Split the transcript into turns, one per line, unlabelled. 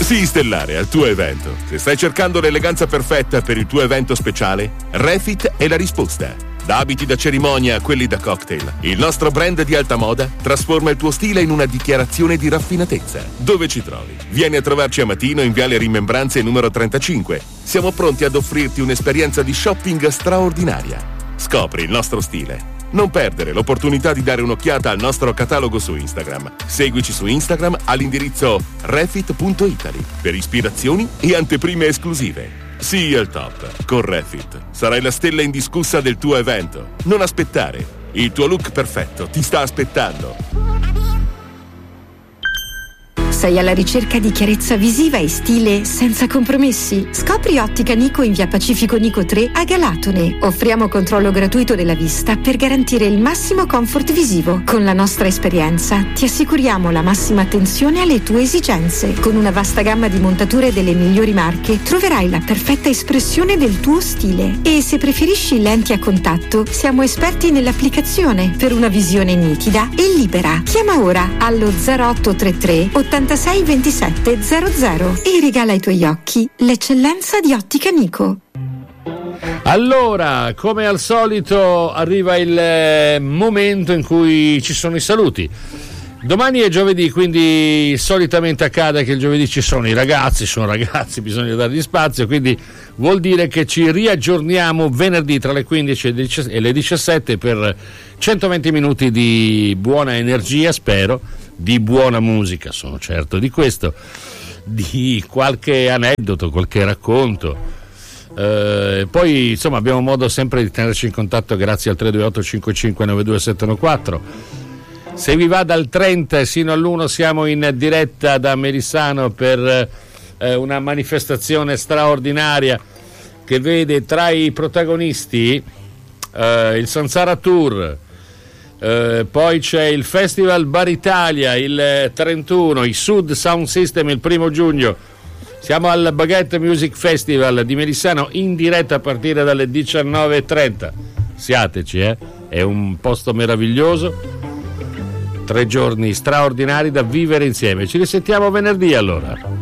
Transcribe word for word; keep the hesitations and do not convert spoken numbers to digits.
Sii stellare al tuo evento. Se stai cercando l'eleganza perfetta per il tuo evento speciale, Refit è la risposta. Da abiti da cerimonia a quelli da cocktail, il nostro brand di alta moda trasforma il tuo stile in una dichiarazione di raffinatezza. Dove ci trovi? Vieni a trovarci a Matino in Viale Rimembranze numero trentacinque. Siamo pronti ad offrirti un'esperienza di shopping straordinaria. Scopri il nostro stile. Non perdere l'opportunità di dare un'occhiata al nostro catalogo su Instagram. Seguici su Instagram all'indirizzo refit punto italy per ispirazioni e anteprime esclusive. Sii al top con Refit. Sarai la stella indiscussa del tuo evento. Non aspettare. Il tuo look perfetto ti sta aspettando.
Sei alla ricerca di chiarezza visiva e stile senza compromessi? Scopri Ottica Nico in via Pacifico Nico tre a Galatone. Offriamo controllo gratuito della vista per garantire il massimo comfort visivo. Con la nostra esperienza ti assicuriamo la massima attenzione alle tue esigenze. Con una vasta gamma di montature delle migliori marche troverai la perfetta espressione del tuo stile. E se preferisci lenti a contatto, siamo esperti nell'applicazione per una visione nitida e libera. Chiama ora allo zero otto tre tre ottantasei ventisette zero zero e regala ai tuoi occhi l'eccellenza di Ottica Nico.
Allora, come al solito arriva il momento in cui ci sono i saluti. Domani è giovedì, quindi solitamente accade che il giovedì ci sono i ragazzi, sono ragazzi, bisogna dargli spazio, quindi vuol dire che ci riaggiorniamo venerdì tra le quindici e le diciassette per centoventi minuti di buona energia, spero, di buona musica, sono certo di questo, di qualche aneddoto, qualche racconto. Eh, poi insomma abbiamo modo sempre di tenerci in contatto grazie al tre due otto cinque cinque nove due sette uno quattro. Se vi va dal trenta sino all'uno siamo in diretta da Merissano per eh, una manifestazione straordinaria che vede tra i protagonisti eh, il Sansara Tour, eh, poi c'è il Festival Bar Italia il trentuno, i Sud Sound System il primo giugno. Siamo al Baguette Music Festival di Merissano in diretta a partire dalle diciannove e trenta. Siateci, eh? È un posto meraviglioso. Tre giorni straordinari da vivere insieme. Ci risentiamo venerdì allora.